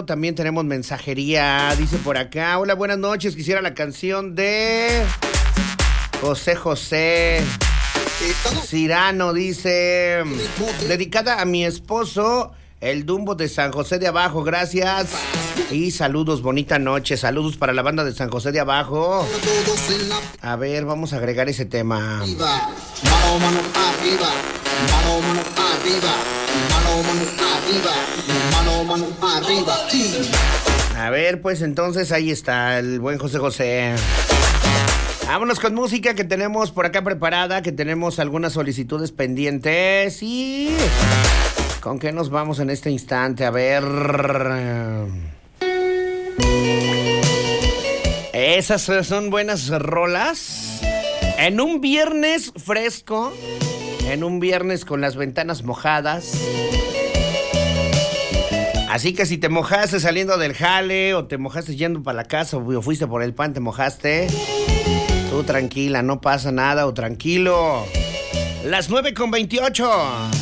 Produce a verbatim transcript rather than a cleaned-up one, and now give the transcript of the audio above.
también tenemos mensajería. Dice por acá, hola, buenas noches. Quisiera la canción de José José Cirano, dice, dedicada a mi esposo, el Dumbo de San José de Abajo. Gracias. Y saludos, bonita noche. Saludos para la banda de San José de Abajo. A ver, vamos a agregar ese tema. Mano, mano, arriba. Mano, mano, arriba. Mano, mano, arriba. Mano, mano, arriba. A ver, pues entonces ahí está el buen José José. Vámonos con música que tenemos por acá preparada, que tenemos algunas solicitudes pendientes. Y ¿con qué nos vamos en este instante? A ver. Esas son buenas rolas. En un viernes fresco, en un viernes con las ventanas mojadas. Así que si te mojaste saliendo del jale, o te mojaste yendo para la casa, o fuiste por el pan, te mojaste, tú tranquila, no pasa nada, o tranquilo. Las nueve con veintiocho.